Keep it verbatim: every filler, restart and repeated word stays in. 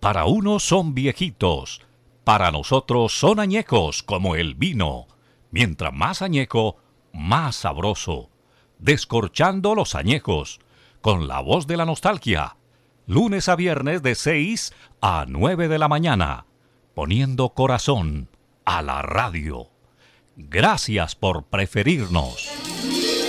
Para unos son viejitos, para nosotros son añejos como el vino. Mientras más añejo, más sabroso. Descorchando los añejos, con la voz de la nostalgia. Lunes a viernes de seis a nueve de la mañana, poniendo corazón a la radio. Gracias por preferirnos.